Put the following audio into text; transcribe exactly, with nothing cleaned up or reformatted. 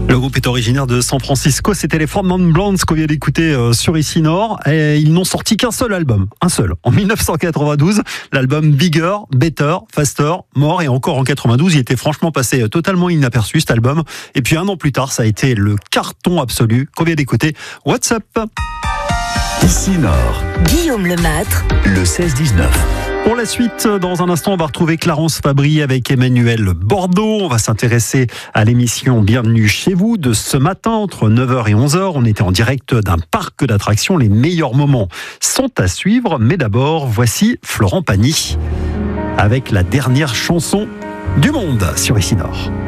Le groupe est originaire de San Francisco, c'était les Four Non Blondes qu'on vient d'écouter euh, sur Ici Nord. Et ils n'ont sorti qu'un seul album, un seul. En dix-neuf cent quatre-vingt-douze, l'album Bigger, Better, Faster, More. Et encore en quatre-vingt-douze, il était franchement passé totalement inaperçu cet album. Et puis un an plus tard, ça a été le carton absolu qu'on vient d'écouter. What's Up? Ici Nord, Guillaume Lemâtre, le seize dix-neuf. Pour la suite, dans un instant, on va retrouver Clarence Fabry avec Emmanuel Bordeaux. On va s'intéresser à l'émission Bienvenue chez vous de ce matin entre neuf heures et onze heures. On était en direct d'un parc d'attractions. Les meilleurs moments sont à suivre. Mais d'abord, voici Florent Pagny avec la dernière chanson du monde sur Ici Nord.